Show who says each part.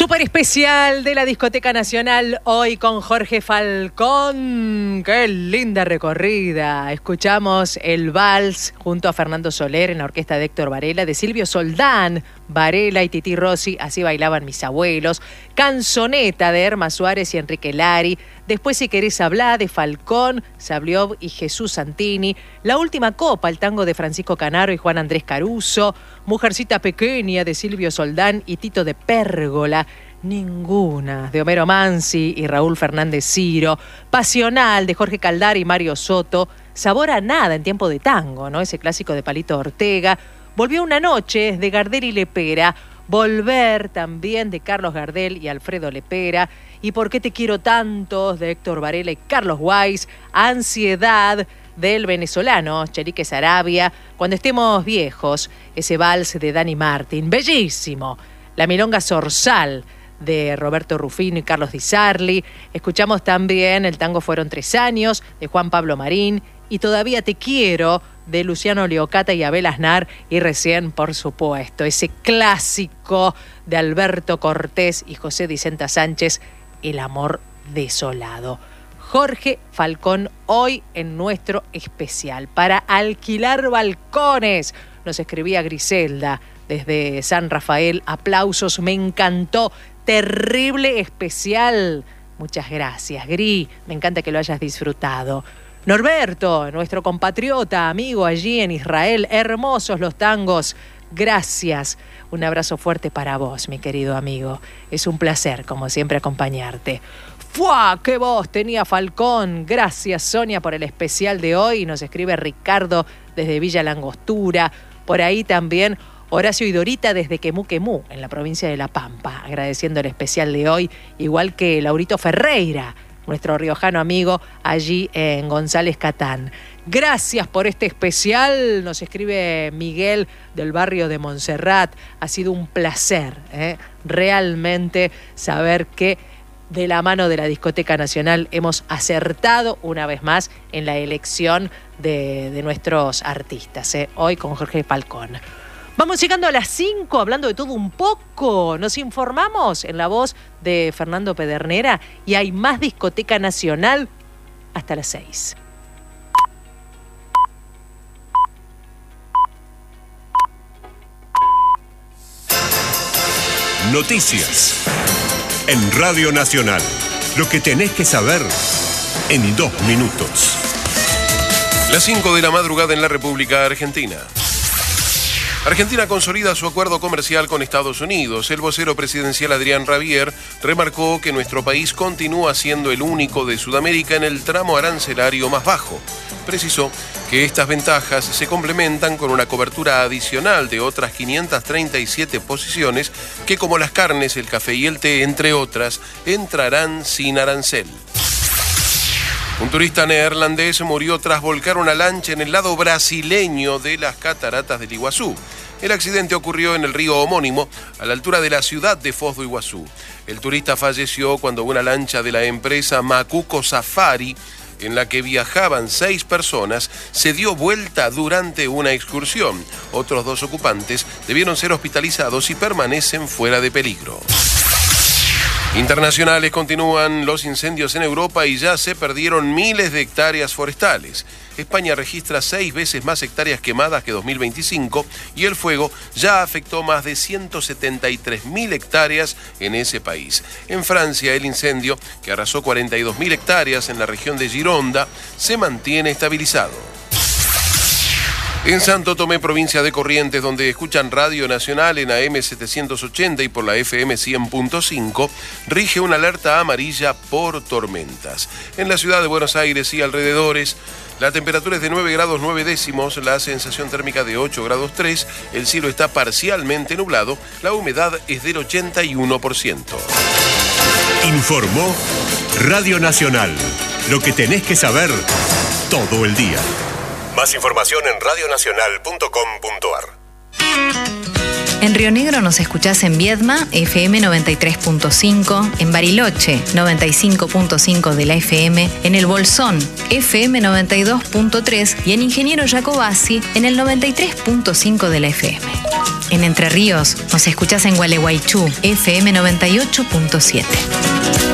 Speaker 1: Súper especial de la Discoteca Nacional, hoy con Jorge Falcón. ¡Qué linda recorrida! Escuchamos el vals junto a Fernando Soler en la orquesta de Héctor Varela, de Silvio Soldán, Varela y Tití Rossi, Así bailaban mis abuelos. Canzoneta de Erma Suárez y Enrique Lari. Después, Si querés hablar, de Falcón, Sabliov y Jesús Santini. La última copa, el tango de Francisco Canaro y Juan Andrés Caruso. Mujercita pequeña de Silvio Soldán y Tito de Pérgola. Ninguna de Homero Mansi y Raúl Fernández Ciro. Pasional de Jorge Caldara y Mario Soto. Sabor a nada en tiempo de tango, ¿no? Ese clásico de Palito Ortega. Volvió una noche de Gardel y Lepera. Volver también de Carlos Gardel y Alfredo Lepera. ¿Y por qué te quiero tanto? De Héctor Varela y Carlos Weiss. Ansiedad del venezolano Cherique Sarabia. Cuando estemos viejos, ese vals de Dani Martín. Bellísimo. La milonga Zorzal de Roberto Rufino y Carlos Di Sarli. Escuchamos también El tango fueron 3 años de Juan Pablo Marín. Y Todavía te quiero de Luciano Leocata y Abel Aznar. Y recién, por supuesto, ese clásico de Alberto Cortés y José Dicenta Sánchez, El amor desolado. Jorge Falcón hoy en nuestro especial. Para alquilar balcones, nos escribía Griselda desde San Rafael. Aplausos, me encantó. Terrible especial. Muchas gracias, Gri. Me encanta que lo hayas disfrutado. Norberto, nuestro compatriota, amigo allí en Israel. Hermosos los tangos. Gracias. Un abrazo fuerte para vos, mi querido amigo. Es un placer, como siempre, acompañarte. ¡Fua! ¡Qué voz tenía Falcón! Gracias, Sonia, por el especial de hoy. Nos escribe Ricardo desde Villa Langostura. Por ahí también Horacio y Dorita desde Quemú, en la provincia de La Pampa, agradeciendo el especial de hoy, igual que Laurito Ferreira, nuestro riojano amigo, allí en González Catán. Gracias por este especial, nos escribe Miguel del barrio de Montserrat. Ha sido un placer, realmente saber que de la mano de la Discoteca Nacional hemos acertado una vez más en la elección de nuestros artistas, hoy con Jorge Falcón. Vamos llegando a las 5, hablando de todo un poco. Nos informamos en la voz de Fernando Pedernera y hay más Discoteca Nacional hasta las 6.
Speaker 2: Noticias en Radio Nacional. Lo que tenés que saber en 2 minutos.
Speaker 3: Las 5 de la madrugada en la República Argentina. Argentina consolida su acuerdo comercial con Estados Unidos. El vocero presidencial Adrián Rabier remarcó que nuestro país continúa siendo el único de Sudamérica en el tramo arancelario más bajo. Precisó que estas ventajas se complementan con una cobertura adicional de otras 537 posiciones que, como las carnes, el café y el té, entre otras, entrarán sin arancel. Un turista neerlandés murió tras volcar una lancha en el lado brasileño de las cataratas del Iguazú. El accidente ocurrió en el río homónimo, a la altura de la ciudad de Foz do Iguazú. El turista falleció cuando una lancha de la empresa Macuco Safari, en la que viajaban 6 personas, se dio vuelta durante una excursión. Otros 2 ocupantes debieron ser hospitalizados y permanecen fuera de peligro. Internacionales, continúan los incendios en Europa y ya se perdieron miles de hectáreas forestales. España registra 6 veces más hectáreas quemadas que 2025 y el fuego ya afectó más de 173.000 hectáreas en ese país. En Francia, el incendio, que arrasó 42.000 hectáreas en la región de Gironda, se mantiene estabilizado. En Santo Tomé, provincia de Corrientes, donde escuchan Radio Nacional en AM 780 y por la FM 100.5, rige una alerta amarilla por tormentas. En la ciudad de Buenos Aires y alrededores, la temperatura es de 9 grados 9 décimos, la sensación térmica de 8 grados 3, el cielo está parcialmente nublado, la humedad es del 81%.
Speaker 2: Informó Radio Nacional. Lo que tenés que saber todo el día. Más información en radionacional.com.ar.
Speaker 4: En Río Negro nos escuchás en Viedma, FM 93.5, en Bariloche, 95.5 de la FM, en El Bolsón, FM 92.3 y en Ingeniero Jacobasi, en el 93.5 de la FM. En Entre Ríos nos escuchás en Gualeguaychú, FM 98.7.